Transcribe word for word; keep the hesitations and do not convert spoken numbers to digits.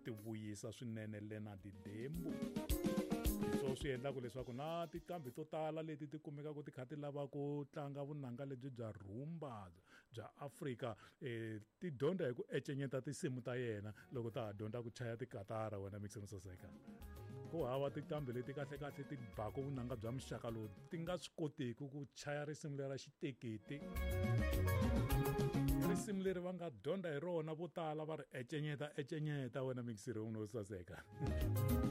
ti vuyisa swinene Leonard Dembu. So swi endlaka leswaku na tinqambi to tala leti ti kumekaka ti kha ti lava ku tlanga vunanga lebyi bya rumba bya Afrika eh, ti dyondza hi ku encenyeta tinsimu ta yena loko ta ha dyondza ku chaya tikatara wena Mixing Soseka. Ku hava tinqambi leti kahle kahle ti baka vunanga bya muxaka lowu ti nga swi kotiki ku chaya risimu lera xitekete. Risimu leri va nga dyondza hi rona vo tala va ri encenyeta encenyeta wena Mixing Soseka.